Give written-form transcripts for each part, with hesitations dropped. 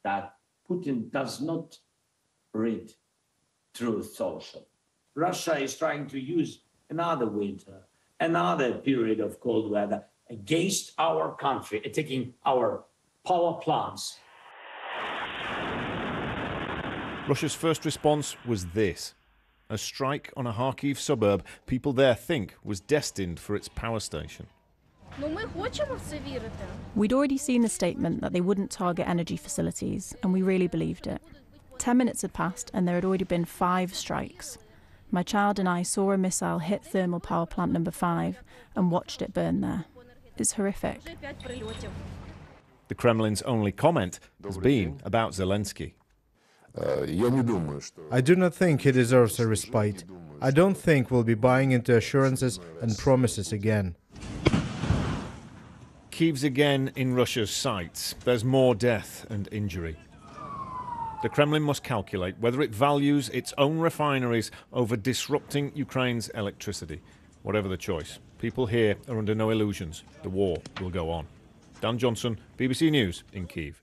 that Putin does not read Truth Social. Russia is trying to use another winter, another period of cold weather against our country, attacking our power plants. Russia's first response was this: a strike on a Kharkiv suburb people there think was destined for its power station. We'd already seen the statement that they wouldn't target energy facilities, and we really believed it. 10 minutes had passed and there had already been 5 strikes. My child and I saw a missile hit thermal power plant number 5 and watched it burn there. It's horrific. The Kremlin's only comment has been about Zelensky. I do not think he deserves a respite. I don't think we'll be buying into assurances and promises again. Kyiv's again in Russia's sights. There's more death and injury. The Kremlin must calculate whether it values its own refineries over disrupting Ukraine's electricity. Whatever the choice, people here are under no illusions. The war will go on. Dan Johnson, BBC News in Kyiv.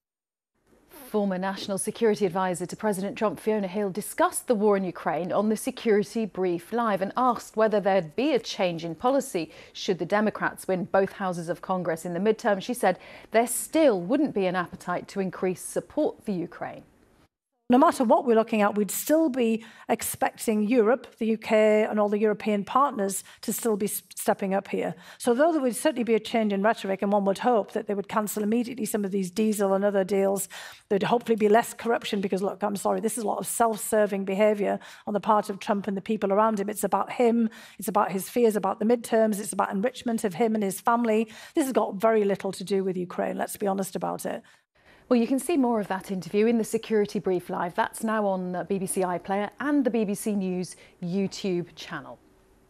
Former National Security Advisor to President Trump, Fiona Hill, discussed the war in Ukraine on the Security Brief Live and asked whether there'd be a change in policy should the Democrats win both houses of Congress in the midterm. She said there still wouldn't be an appetite to increase support for Ukraine. No matter what we're looking at, we'd still be expecting Europe, the UK and all the European partners to still be stepping up here. So though there would certainly be a change in rhetoric, and one would hope that they would cancel immediately some of these diesel and other deals, there'd hopefully be less corruption because, look, I'm sorry, this is a lot of self-serving behaviour on the part of Trump and the people around him. It's about him, it's about his fears about the midterms, it's about enrichment of him and his family. This has got very little to do with Ukraine, let's be honest about it. Well, you can see more of that interview in the Security Brief Live. That's now on BBC iPlayer and the BBC News YouTube channel.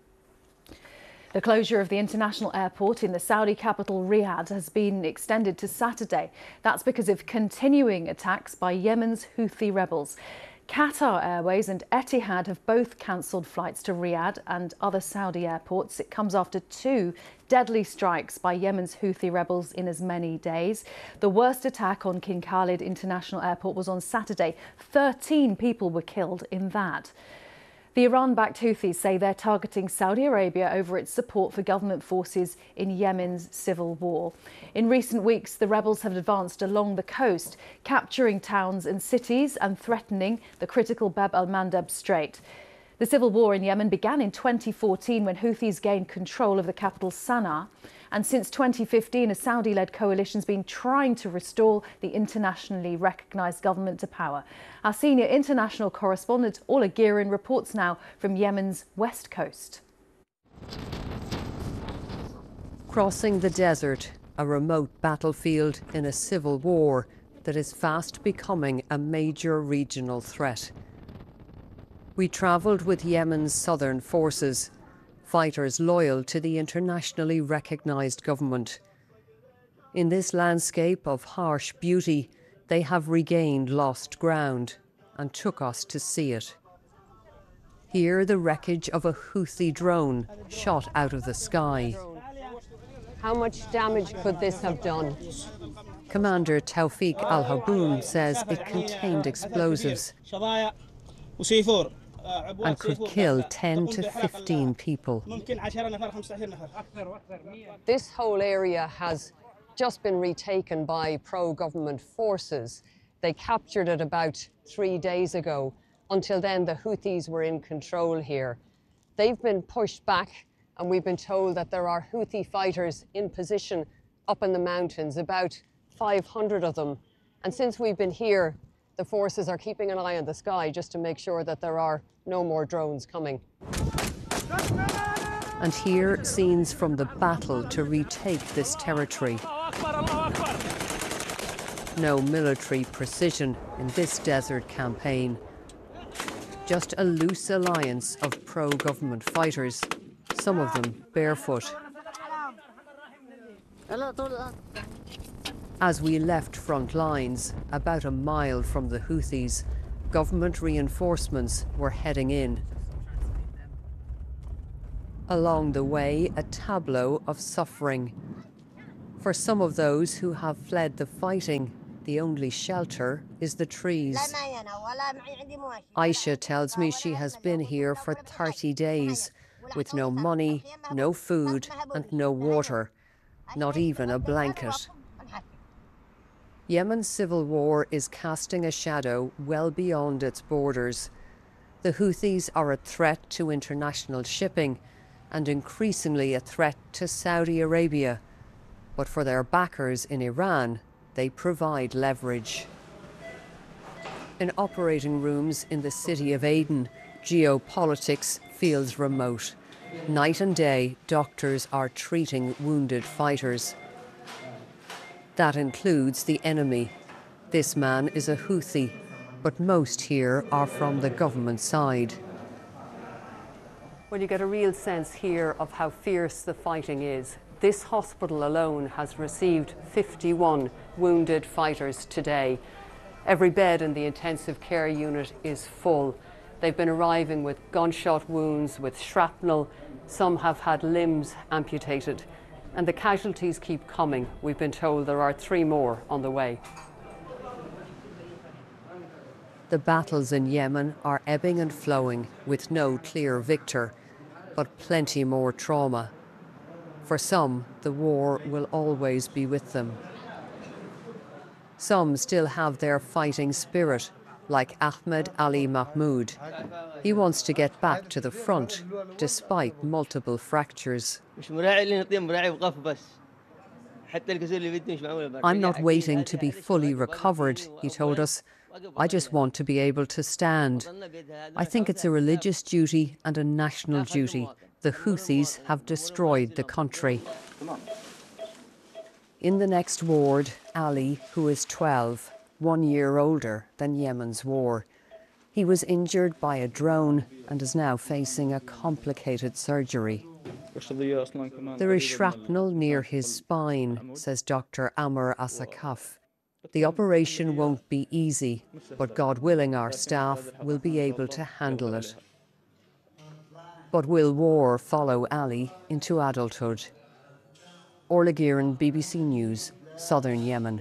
The closure of the international airport in the Saudi capital Riyadh has been extended to Saturday. That's because of continuing attacks by Yemen's Houthi rebels. Qatar Airways and Etihad have both cancelled flights to Riyadh and other Saudi airports. It comes after 2 deadly strikes by Yemen's Houthi rebels in as many days. The worst attack on King Khalid International Airport was on Saturday. 13 people were killed in that. The Iran-backed Houthis say they're targeting Saudi Arabia over its support for government forces in Yemen's civil war. In recent weeks, the rebels have advanced along the coast, capturing towns and cities and threatening the critical Bab al-Mandeb Strait. The civil war in Yemen began in 2014 when Houthis gained control of the capital Sana'a. And since 2015, a Saudi-led coalition has been trying to restore the internationally recognised government to power. Our senior international correspondent, Ola Girin, reports now from Yemen's west coast. Crossing the desert, a remote battlefield in a civil war that is fast becoming a major regional threat. We travelled with Yemen's southern forces, fighters loyal to the internationally recognised government. In this landscape of harsh beauty, they have regained lost ground and took us to see it. Here, the wreckage of a Houthi drone shot out of the sky. How much damage could this have done? Commander Tawfiq Al-Haboun says it contained explosives and could kill 10 to 15 people. This whole area has just been retaken by pro-government forces. They captured it about 3 days ago. Until then, the Houthis were in control here. They've been pushed back, and we've been told that there are Houthi fighters in position up in the mountains, about 500 of them. And since we've been here, the forces are keeping an eye on the sky just to make sure that there are no more drones coming. And here, scenes from the battle to retake this territory. No military precision in this desert campaign. Just a loose alliance of pro-government fighters, some of them barefoot. As we left front lines, about a mile from the Houthis, government reinforcements were heading in. Along the way, a tableau of suffering. For some of those who have fled the fighting, the only shelter is the trees. Aisha tells me she has been here for 30 days with no money, no food and no water, not even a blanket. Yemen's civil war is casting a shadow well beyond its borders. The Houthis are a threat to international shipping and increasingly a threat to Saudi Arabia. But for their backers in Iran, they provide leverage. In operating rooms in the city of Aden, geopolitics feels remote. Night and day, doctors are treating wounded fighters. That includes the enemy. This man is a Houthi, but most here are from the government side. Well, you get a real sense here of how fierce the fighting is. This hospital alone has received 51 wounded fighters today. Every bed in the intensive care unit is full. They've been arriving with gunshot wounds, with shrapnel. Some have had limbs amputated. And the casualties keep coming. We've been told there are 3 more on the way. The battles in Yemen are ebbing and flowing with no clear victor, but plenty more trauma. For some, the war will always be with them. Some still have their fighting spirit, like Ahmed Ali Mahmoud. He wants to get back to the front, despite multiple fractures. I'm not waiting to be fully recovered, he told us. I just want to be able to stand. I think it's a religious duty and a national duty. The Houthis have destroyed the country. In the next ward, Ali, who is 12, 1 year older than Yemen's war. He was injured by a drone and is now facing a complicated surgery. There is shrapnel near his spine, says Dr. Amr Asakaf. The operation won't be easy, but God willing, our staff will be able to handle it. But will war follow Ali into adulthood? Orla Gearan, BBC News, Southern Yemen.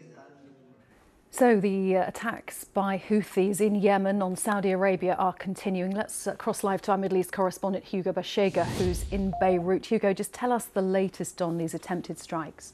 So the attacks by Houthis in Yemen on Saudi Arabia are continuing. Let's cross live to our Middle East correspondent Hugo Bashega, who's in Beirut. Hugo, just tell us the latest on these attempted strikes.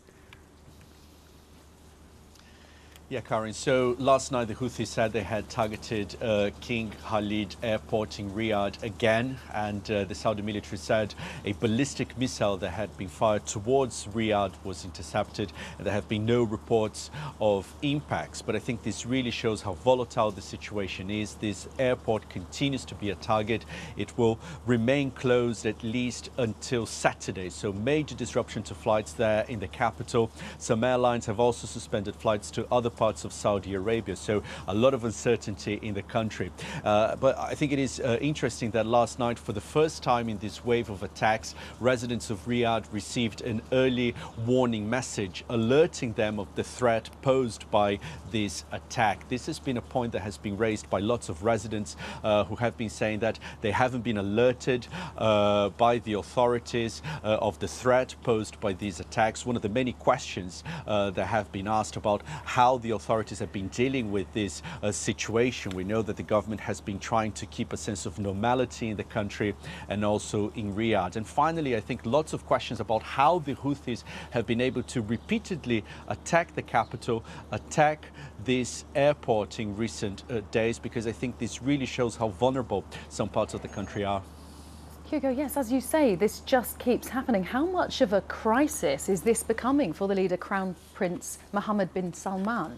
Yeah, Karen. So last night the Houthis said they had targeted King Khalid airport in Riyadh again, and the Saudi military said a ballistic missile that had been fired towards Riyadh was intercepted, and there have been no reports of impacts. But I think this really shows how volatile the situation is. This airport continues to be a target. It will remain closed at least until Saturday. So major disruption to flights there in the capital. Some airlines have also suspended flights to other parts of Saudi Arabia, so a lot of uncertainty in the country. But I think it is interesting that last night, for the first time in this wave of attacks, residents of Riyadh received an early warning message alerting them of the threat posed by this attack. This has been a point that has been raised by lots of residents who have been saying that they haven't been alerted by the authorities of the threat posed by these attacks. One of the many questions that have been asked about how the authorities have been dealing with this situation. We know that the government has been trying to keep a sense of normality in the country and also in Riyadh. And finally, I think lots of questions about how the Houthis have been able to repeatedly attack the capital, attack this airport in recent days, because I think this really shows how vulnerable some parts of the country are. Hugo, yes, as you say, this just keeps happening. How much of a crisis is this becoming for the leader, Crown Prince Mohammed bin Salman?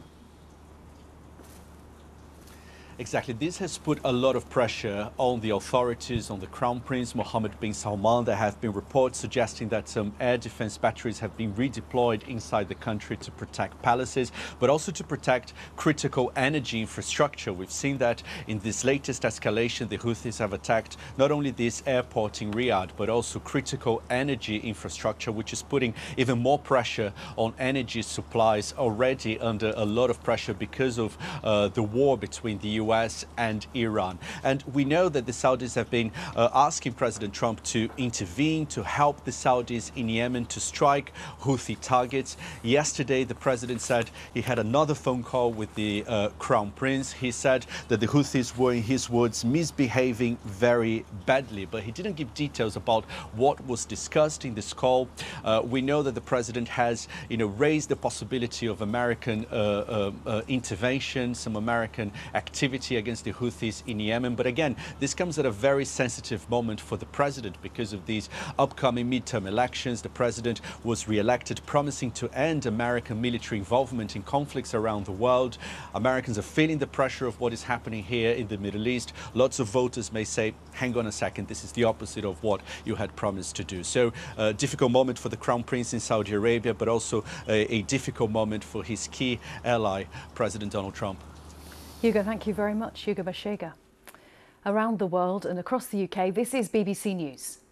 Exactly. This has put a lot of pressure on the authorities, on the Crown Prince Mohammed bin Salman. There have been reports suggesting that some air defense batteries have been redeployed inside the country to protect palaces, but also to protect critical energy infrastructure. We've seen that in this latest escalation. The Houthis have attacked not only this airport in Riyadh, but also critical energy infrastructure, which is putting even more pressure on energy supplies, already under a lot of pressure because of the war between the US and Iran. And we know that the Saudis have been asking President Trump to intervene, to help the Saudis in Yemen to strike Houthi targets. Yesterday, the president said he had another phone call with the Crown Prince. He said that the Houthis were, in his words, misbehaving very badly, but he didn't give details about what was discussed in this call. We know that the president has, raised the possibility of American intervention, some American activity against the Houthis in Yemen. But again, this comes at a very sensitive moment for the president because of these upcoming midterm elections. The president was re-elected, promising to end American military involvement in conflicts around the world. Americans are feeling the pressure of what is happening here in the Middle East. Lots of voters may say, hang on a second, this is the opposite of what you had promised to do. So a difficult moment for the Crown Prince in Saudi Arabia, but also a difficult moment for his key ally, President Donald Trump. Hugo, thank you very much. Hugo Bashega. Around the world and across the UK, this is BBC News.